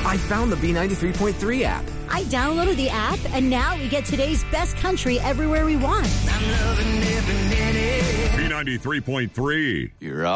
I found the B93.3 app. I downloaded the app, and now we get today's best country everywhere we want. I'm loving every minute. B93.3. You're